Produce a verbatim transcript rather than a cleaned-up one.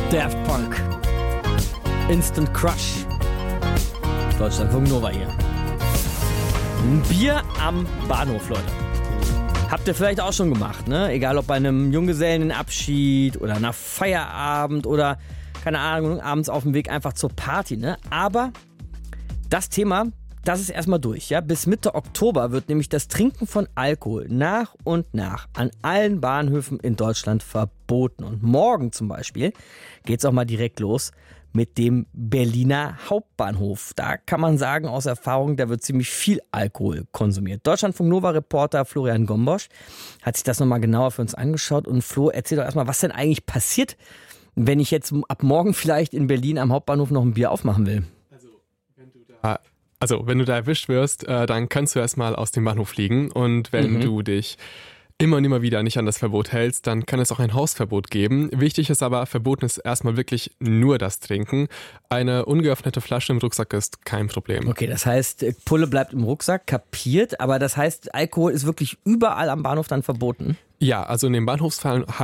Daft Punk. Instant Crush. Deutschlandfunk Nova hier. Ein Bier am Bahnhof, Leute. Habt ihr vielleicht auch schon gemacht, ne? Egal ob bei einem Junggesellenabschied oder nach Feierabend oder, keine Ahnung, abends auf dem Weg einfach zur Party, ne? Aber das Thema, das ist erstmal durch, ja? Bis Mitte Oktober wird nämlich das Trinken von Alkohol nach und nach an allen Bahnhöfen in Deutschland verboten. Und morgen zum Beispiel geht's auch mal direkt los mit dem Berliner Hauptbahnhof. Da kann man sagen, aus Erfahrung, da wird ziemlich viel Alkohol konsumiert. Deutschlandfunk Nova-Reporter Florian Gombosch hat sich das nochmal genauer für uns angeschaut. Und Flo, erzähl doch erstmal, was denn eigentlich passiert, wenn ich jetzt ab morgen vielleicht in Berlin am Hauptbahnhof noch ein Bier aufmachen will. Also, wenn du da, also, wenn du da erwischt wirst, äh, dann kannst du erstmal aus dem Bahnhof fliegen. Und wenn mhm. du dich immer und immer wieder nicht an das Verbot hältst, dann kann es auch ein Hausverbot geben. Wichtig ist aber, verboten ist erstmal wirklich nur das Trinken. Eine ungeöffnete Flasche im Rucksack ist kein Problem. Okay, das heißt, Pulle bleibt im Rucksack, kapiert, aber das heißt, Alkohol ist wirklich überall am Bahnhof dann verboten? Ja, also in den Bahnhofshallen